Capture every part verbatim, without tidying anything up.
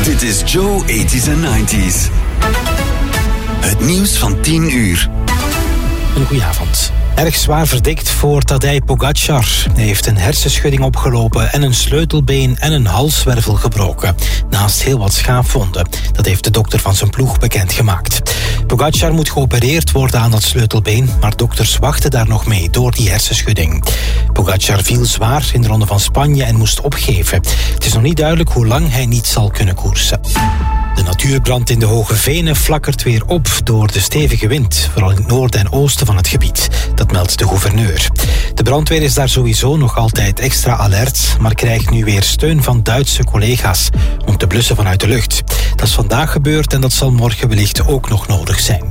Dit is Joe eighties and nineties. Het nieuws van tien uur. Een goeie avond. Erg zwaar verdikt voor Tadej Pogacar. Hij heeft een hersenschudding opgelopen en een sleutelbeen en een halswervel gebroken. Naast heel wat schaafwonden. Dat heeft de dokter van zijn ploeg bekendgemaakt. Pogacar moet geopereerd worden aan dat sleutelbeen, maar dokters wachten daar nog mee door die hersenschudding. Pogacar viel zwaar in de Ronde van Spanje en moest opgeven. Het is nog niet duidelijk hoe lang hij niet zal kunnen koersen. De natuurbrand in de Hoge Venen flakkert weer op door de stevige wind, vooral in het noorden en oosten van het gebied. Dat meldt de gouverneur. De brandweer is daar sowieso nog altijd extra alert, maar krijgt nu weer steun van Duitse collega's om te blussen vanuit de lucht. Dat is vandaag gebeurd en dat zal morgen wellicht ook nog nodig zijn.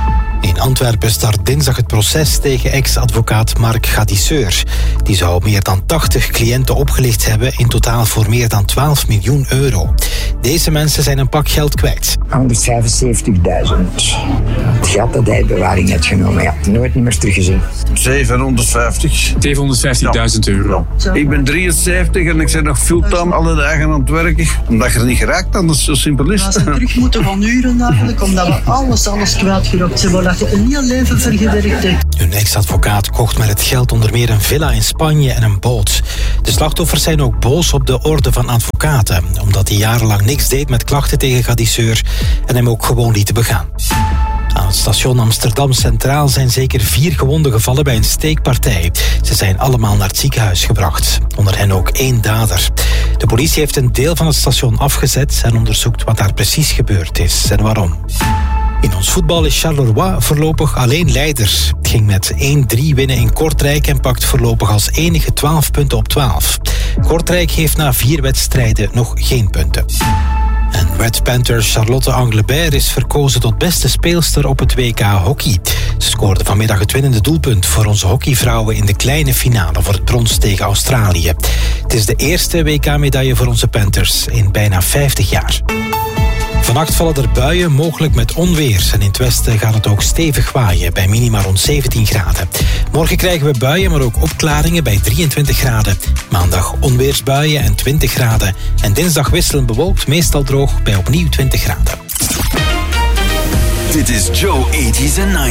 In Antwerpen start dinsdag het proces tegen ex-advocaat Marc Gadisseur. Die zou meer dan tachtig cliënten opgelicht hebben, in totaal voor meer dan twaalf miljoen euro. Deze mensen zijn een pak geld kwijt. honderdvijfenzeventigduizend. Het geld dat hij in bewaring heeft genomen, ja, nooit meer teruggezien. zevenhonderdvijftig. zevenhonderdvijftigduizend euro. Ik ben drieënzeventig en ik ben nog fulltime alle dagen aan het werken. Omdat je er niet geraakt, dan is het zo simpel is. We zijn terug moeten gaan uren eigenlijk, omdat we alles, alles kwijtgeraakt zijn. Waar je een heel leven vergewerkt hebt. Hun ex-advocaat kocht met het geld onder meer een villa in Spanje en een boot. De slachtoffers zijn ook boos op de orde van advocaten, omdat hij jarenlang niks deed met klachten tegen Gadisseur en hem ook gewoon lieten begaan. Aan het station Amsterdam Centraal zijn zeker vier gewonden gevallen bij een steekpartij. Ze zijn allemaal naar het ziekenhuis gebracht. Onder hen ook één dader. De politie heeft een deel van het station afgezet en onderzoekt wat daar precies gebeurd is en waarom. In ons voetbal is Charleroi voorlopig alleen leider. Het ging met één drie winnen in Kortrijk en pakt voorlopig als enige twaalf punten op twaalf. Kortrijk heeft na vier wedstrijden nog geen punten. En Red Panther Charlotte Anglebert is verkozen tot beste speelster op het W K hockey. Ze scoorde vanmiddag het winnende doelpunt voor onze hockeyvrouwen in de kleine finale voor het brons tegen Australië. Het is de eerste W K-medaille voor onze Panthers in bijna vijftig jaar. Vannacht vallen er buien, mogelijk met onweer. En in het westen gaat het ook stevig waaien, bij minima rond zeventien graden. Morgen krijgen we buien, maar ook opklaringen bij drieëntwintig graden. Maandag onweersbuien en twintig graden. En dinsdag wisselend bewolkt, meestal droog, bij opnieuw twintig graden. Dit is Joe eighties and nineties.